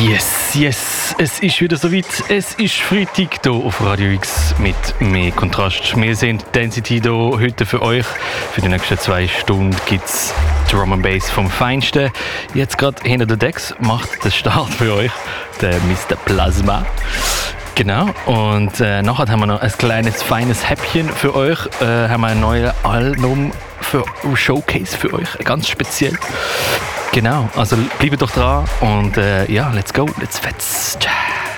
Yes, es ist wieder soweit. Es ist Freitag hier auf Radio X mit mehr Kontrast. Wir sind Density hier heute für euch. Für die nächsten 2 Stunden gibt es Drum and Bass vom Feinsten. Jetzt gerade hinter den Decks macht der Start für euch der Mr. Plasma. Genau, und nachher haben wir noch ein kleines, feines Häppchen für euch. Haben wir ein neues Album für Showcase für euch, ganz speziell. Genau, also bleibt doch dran und ja, let's go, let's fetz.